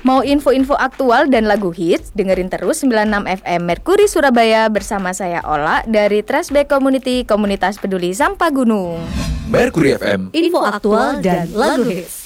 Mau info-info aktual dan lagu hits? Dengerin terus 96 FM Merkuri Surabaya bersama saya Ola dari Trashback Community, Komunitas Peduli Sampah Gunung. Merkuri FM, info aktual dan lagu hits.